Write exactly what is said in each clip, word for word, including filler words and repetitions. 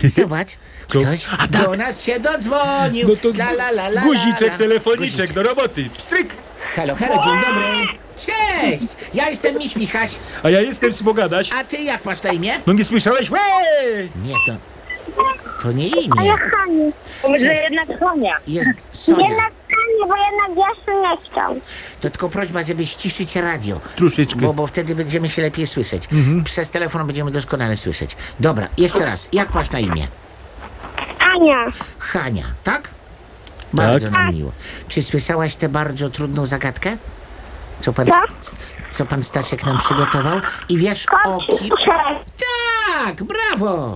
Zobacz, Co? ktoś A tak. do nas się dodzwonił. No to La, la, la, la, guziczek, la. telefoniczek, Guziczek. do roboty. Pstryk. Halo, halo, dzień dobry. Cześć, ja jestem Miś Michaś, A ja jestem Smogadaś. a ty jak masz na imię? No nie słyszałeś? Łe! Nie, to... To nie A ja imię. Hani. Może jednak Sonia. Jest Sonia. Jednak Hani, bo jednak Jasiu nie chciał. To tylko prośba, żeby ściszyć radio. Troszeczkę. Bo, bo wtedy będziemy się lepiej słyszeć. Przez telefon będziemy doskonale słyszeć. Dobra, jeszcze raz. Jak masz na imię? Ania. Hania, tak? Bardzo Tak. nam miło. Czy słyszałaś tę bardzo trudną zagadkę? Co pan, Tak. co pan Stasiek nam przygotował? I wiesz o kim... Cześć. Tak, brawo!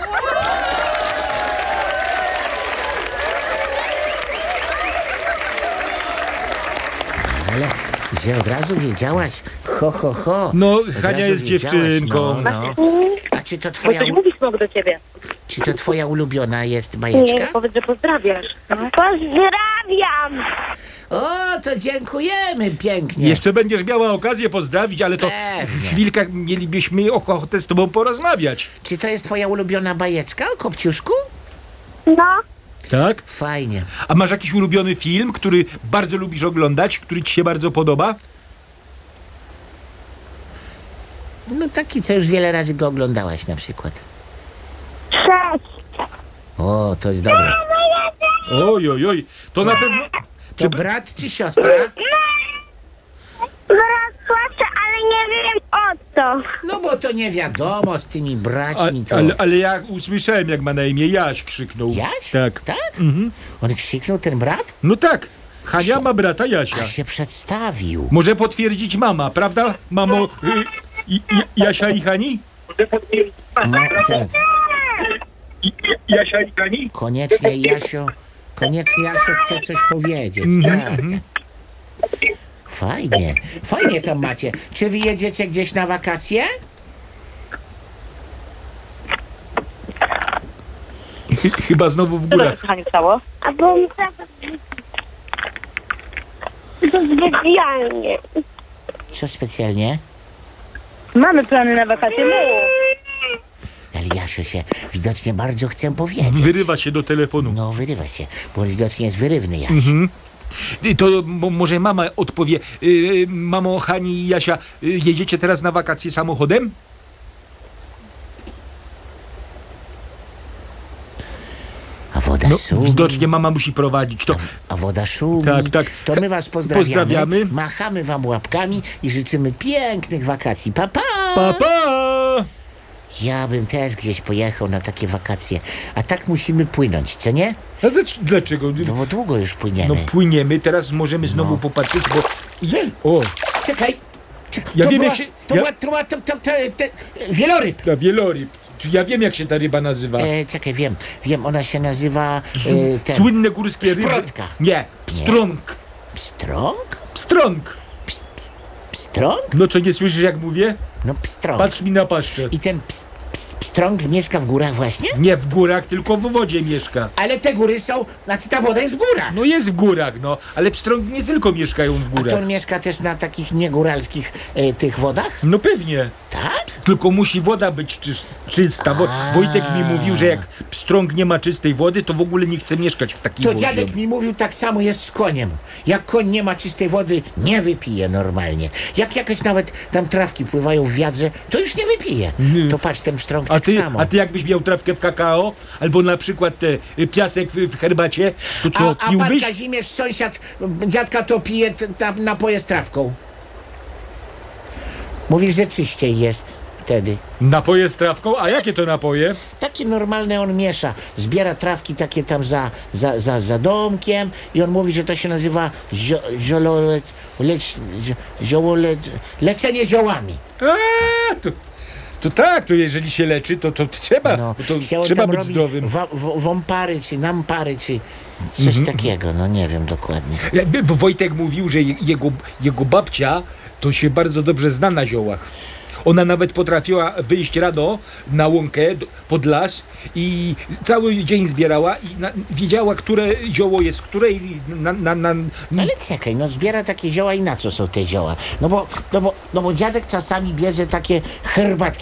Ale że od razu wiedziałaś, ho, ho, ho. No, Od Hania razu jest wiedziałaś, dziewczynką. No, no. A czy to Bo twoja, coś mówi Smok do ciebie. czy to twoja ulubiona jest Nie, bajeczka? powiedz, że pozdrawiasz. No. Pozdrawiam. O, to dziękujemy pięknie. Jeszcze będziesz miała okazję pozdrowić, ale to Pewnie. chwilkę mielibyśmy ochotę z tobą porozmawiać. Czy to jest twoja ulubiona bajeczka, Kopciuszku? No. Tak? Fajnie. A masz jakiś ulubiony film, który bardzo lubisz oglądać, który ci się bardzo podoba? No taki, co już wiele razy go oglądałaś na przykład. Cześć. O, to jest dobre. Oj, oj, oj. To na pewno... To Czy... brat czy siostra? Zaraz płaczę, ale nie wiem o co. No bo to nie wiadomo z tymi A, braćmi to... ale, ale ja usłyszałem, jak ma na imię Jaś krzyknął. Jaś? Tak. Tak? Mhm. On krzyknął, ten brat? No tak. Hania ma brata Jasia. A się przedstawił. Może potwierdzić mama, prawda? Mamo, y, i, i, Jasia i Hani? No, tak. I, i, Jasia i Hani? Koniecznie Jasio, koniecznie Jasio chce coś powiedzieć. Mhm, Tak, tak. Fajnie, fajnie tam macie. Czy wy jedziecie gdzieś na wakacje? Ch- Chyba znowu w Co to górach. kochanie stało? A bo to specjalnie. Co specjalnie? Mamy plany na wakacje. Mów. Ale Jasio się widocznie bardzo chce powiedzieć. Wyrywa się do telefonu. No, wyrywa się, bo widocznie jest wyrywny Jaś. Y, To mo- może mama odpowie. Y, y, mamo, Hani i Jasia, y, jedziecie teraz na wakacje samochodem? A woda No, szumi. widocznie mama musi prowadzić. To A woda szumi. Tak, tak. To my was pozdrawiamy, Pozdrawiamy. machamy wam łapkami i życzymy pięknych wakacji. Pa, pa! pa, pa! Ja bym też gdzieś pojechał na takie wakacje. A tak musimy płynąć, co nie? A dlac- dlaczego? No bo długo już płyniemy. No płyniemy, teraz możemy znowu No. popatrzeć, bo... O, Czekaj! Czekaj. Ja to wiem, była, jak się- To ja- była, to była, to, to, to, te, wieloryb. ta wieloryb. Ja wiem, jak się ta ryba nazywa. E, czekaj, wiem, wiem, ona się nazywa... E, ten, Słynne górskie ryby. Szprotka. Nie, pstrąg. Pstrąg? Pstrąg. Ps, ps, pstrąg? No co, nie słyszysz, jak mówię? No pstrąg. Patrz mi na paszczę. I ten ps, ps, pstrąg mieszka w górach właśnie? Nie w górach, tylko w wodzie mieszka. Ale te góry są, znaczy ta woda jest w górach. No jest w górach, no. Ale pstrągi nie tylko mieszkają w A to górach. on mieszka też na takich niegóralskich e, tych wodach? No pewnie. Tak? Tylko musi woda być czysz, czysta, bo A. Wojtek mi mówił, że jak pstrąg nie ma czystej wody, to w ogóle nie chce mieszkać w takiej To wodzie. dziadek mi mówił, tak samo jest z koniem. Jak koń nie ma czystej wody, nie wypije normalnie. Jak jakieś nawet tam trawki pływają w wiadrze, to już nie wypije. To patrz, ten pstrąg A tak ty, samo. a ty jakbyś miał trawkę w kakao, albo na przykład te, y, piasek w, w herbacie, to co, A, a pan piłbyś? Kazimierz, sąsiad dziadka, to pije t- tam napoje z trawką. Mówi, że czyściej jest wtedy. Napoje z trawką? A jakie to napoje? Takie normalne on miesza. Zbiera trawki takie tam za, za, za, za domkiem i on mówi, że to się nazywa zio, ziolo, lec, zio, zioło, lec, leczenie ziołami. A, to, to tak, to jeżeli się leczy, to, to trzeba, No, to się on trzeba tam być robi zdrowym. wa, w, wąpary, czy nampary, czy coś Mhm. takiego. No nie wiem dokładnie. Jakby Wojtek mówił, że je- jego, jego babcia to się bardzo dobrze zna na ziołach. Ona nawet potrafiła wyjść rano na łąkę do- pod las i cały dzień zbierała i na, wiedziała, które zioło jest które i na, na, na, na, Ale czekaj, no zbiera takie zioła i na co są te zioła? No bo, no bo, no bo dziadek czasami bierze takie herbatki